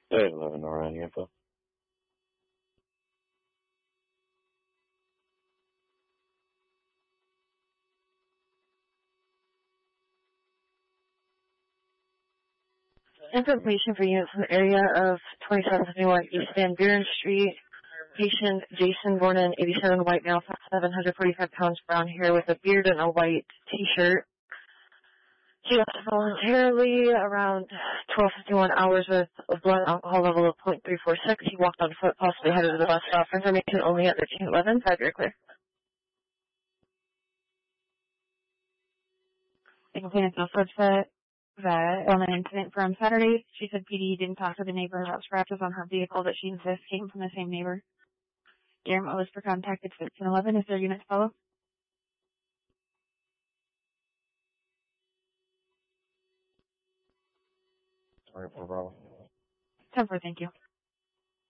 Hey, 11 around info. Information for units in the area of 2771 East Van Buren Street. Patient Jason Bornin, 87, white male, 745 pounds, brown hair with a beard and a white t-shirt. He left voluntarily around 12:51 hours with a blood alcohol level of 0.346. He walked on foot, possibly headed to the bus stop. For information only at 1311. 5-year clear. The complainant's also upset that on an incident from Saturday, she said PD didn't talk to the neighbor about scratches on her vehicle that she insists came from the same neighbor. Guillermo was for contacted 1311. Is there unit to follow? Sorry for Bravo. 10-4, thank you.